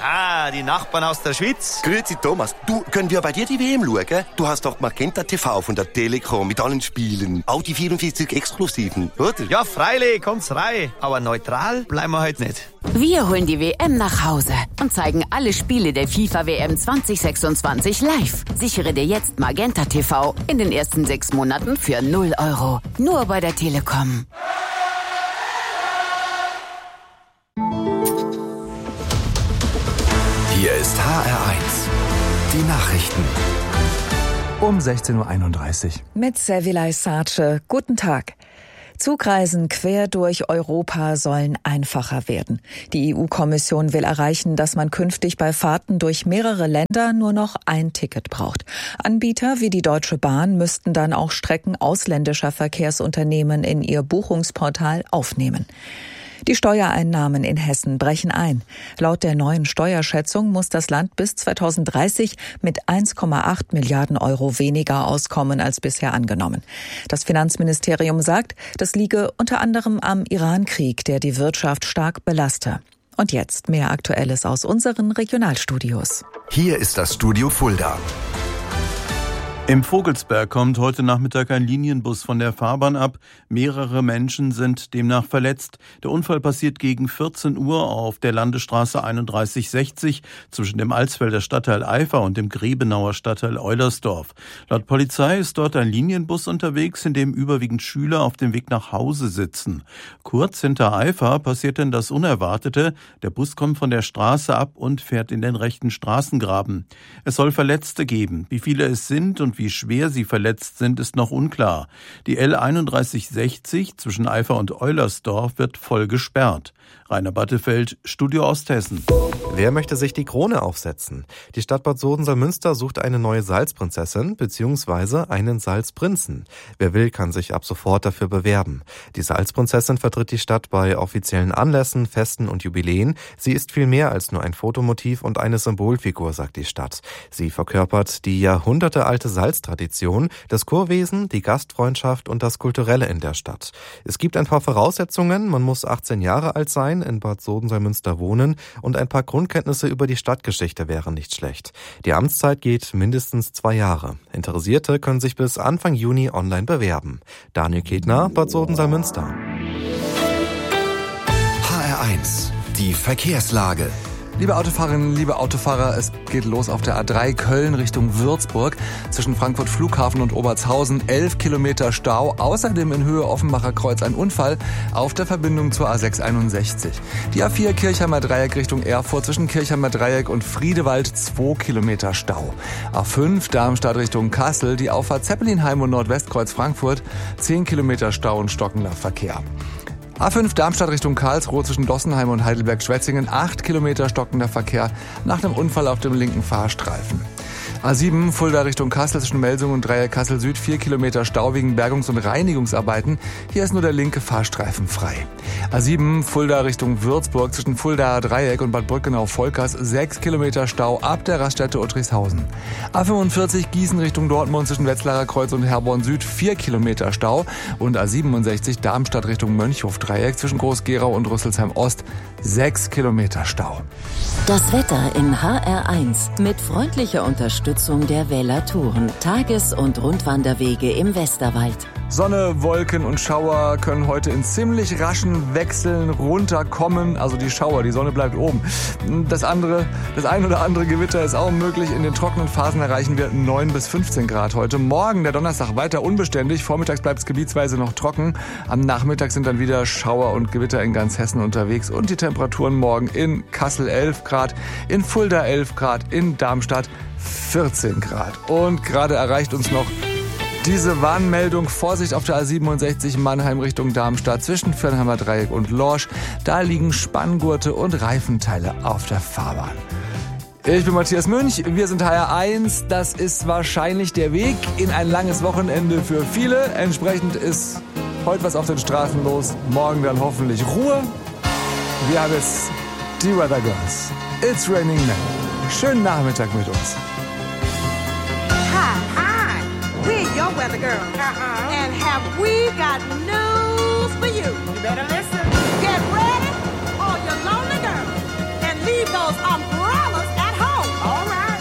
Ah, die Nachbarn aus der Schweiz. Grüezi Thomas, du, können wir bei dir die WM schauen? Du hast doch Magenta TV von der Telekom mit allen Spielen. Auch die 44 Exklusiven, oder? Ja, freilich, kommt's rein. Aber neutral bleiben wir heute nicht. Wir holen die WM nach Hause und zeigen alle Spiele der FIFA-WM 2026 live. Sichere dir jetzt Magenta TV in den ersten 6 Monaten für 0 €. Nur bei der Telekom. Hier ist HR1, die Nachrichten. Um 16:31 Uhr. Mit Sevilay Sace. Guten Tag. Zugreisen quer durch Europa sollen einfacher werden. Die EU-Kommission will erreichen, dass man künftig bei Fahrten durch mehrere Länder nur noch ein Ticket braucht. Anbieter wie die Deutsche Bahn müssten dann auch Strecken ausländischer Verkehrsunternehmen in ihr Buchungsportal aufnehmen. Die Steuereinnahmen in Hessen brechen ein. Laut der neuen Steuerschätzung muss das Land bis 2030 mit 1,8 Milliarden € weniger auskommen als bisher angenommen. Das Finanzministerium sagt, das liege unter anderem am Iran-Krieg, der die Wirtschaft stark belaste. Und jetzt mehr Aktuelles aus unseren Regionalstudios. Hier ist das Studio Fulda. Im Vogelsberg kommt heute Nachmittag ein Linienbus von der Fahrbahn ab. Mehrere Menschen sind demnach verletzt. Der Unfall passiert gegen 14 Uhr auf der Landesstraße 3160 zwischen dem Alsfelder Stadtteil Eifer und dem Grebenauer Stadtteil Eulersdorf. Laut Polizei ist dort ein Linienbus unterwegs, in dem überwiegend Schüler auf dem Weg nach Hause sitzen. Kurz hinter Eifer passiert dann das Unerwartete. Der Bus kommt von der Straße ab und fährt in den rechten Straßengraben. Es soll Verletzte geben. Wie viele es sind und wie schwer sie verletzt sind, ist noch unklar. Die L3160 zwischen Eifer und Eulersdorf wird voll gesperrt. Rainer Battefeld, Studio Osthessen. Wer möchte sich die Krone aufsetzen? Die Stadt Bad Soden-Salmünster sucht eine neue Salzprinzessin bzw. einen Salzprinzen. Wer will, kann sich ab sofort dafür bewerben. Die Salzprinzessin vertritt die Stadt bei offiziellen Anlässen, Festen und Jubiläen. Sie ist viel mehr als nur ein Fotomotiv und eine Symbolfigur, sagt die Stadt. Sie verkörpert die jahrhundertealte Salztradition, das Kurwesen, die Gastfreundschaft und das Kulturelle in der Stadt. Es gibt ein paar Voraussetzungen. Man muss 18 Jahre alt sein, in Bad Soden-Salmünster wohnen und ein paar Grundkenntnisse über die Stadtgeschichte wären nicht schlecht. Die Amtszeit geht mindestens 2 Jahre. Interessierte können sich bis Anfang Juni online bewerben. Daniel Ketner, Bad Soden-Salmünster. HR1, die Verkehrslage. Liebe Autofahrerinnen, liebe Autofahrer, es geht los auf der A3 Köln Richtung Würzburg. Zwischen Frankfurt Flughafen und Obertshausen 11 Kilometer Stau. Außerdem in Höhe Offenbacher Kreuz ein Unfall auf der Verbindung zur A661. Die A4 Kirchheimer Dreieck Richtung Erfurt zwischen Kirchheimer Dreieck und Friedewald 2 Kilometer Stau. A5 Darmstadt Richtung Kassel, die Auffahrt Zeppelinheim und Nordwestkreuz Frankfurt 10 Kilometer Stau und stockender Verkehr. A5 Darmstadt Richtung Karlsruhe zwischen Dossenheim und Heidelberg-Schwetzingen 8 Kilometer stockender Verkehr nach einem Unfall auf dem linken Fahrstreifen. A7 Fulda Richtung Kassel zwischen Melsungen und Dreieck Kassel Süd 4 Kilometer Stau wegen Bergungs- und Reinigungsarbeiten. Hier ist nur der linke Fahrstreifen frei. A7 Fulda Richtung Würzburg zwischen Fuldaer Dreieck und Bad Brückenau-Volkers 6 Kilometer Stau ab der Raststätte Uttrichshausen. A45 Gießen Richtung Dortmund zwischen Wetzlarer Kreuz und Herborn Süd 4 Kilometer Stau und A67 Darmstadt Richtung Mönchhof Dreieck zwischen Groß-Gerau und Rüsselsheim Ost 6 Kilometer Stau. Das Wetter in HR1 mit freundlicher Unterstützung der Weller Touren, Tages- und Rundwanderwege im Westerwald. Sonne, Wolken und Schauer können heute in ziemlich raschen Wechseln runterkommen. Also die Schauer, die Sonne bleibt oben. Das ein oder andere Gewitter ist auch möglich. In den trockenen Phasen erreichen wir 9 bis 15 Grad heute. Morgen, der Donnerstag, weiter unbeständig. Vormittags bleibt es gebietsweise noch trocken. Am Nachmittag sind dann wieder Schauer und Gewitter in ganz Hessen unterwegs. Und die Temperaturen morgen in Kassel 11 Grad, in Fulda 11 Grad, in Darmstadt 14 Grad. Und gerade erreicht uns noch diese Warnmeldung: Vorsicht auf der A67 Mannheim Richtung Darmstadt zwischen Fürnheimer Dreieck und Lorsch. Da liegen Spanngurte und Reifenteile auf der Fahrbahn. Ich bin Matthias Münch, wir sind HR1. Das ist wahrscheinlich der Weg in ein langes Wochenende für viele. Entsprechend ist heute was auf den Straßen los, morgen dann hoffentlich Ruhe. Wir haben jetzt die Weather Girls. It's Raining Men. Schönen Nachmittag mit uns. Hi, we're your weather girls. And have we got news for you? You better listen. Get ready, all your lonely girls, and leave those umbrellas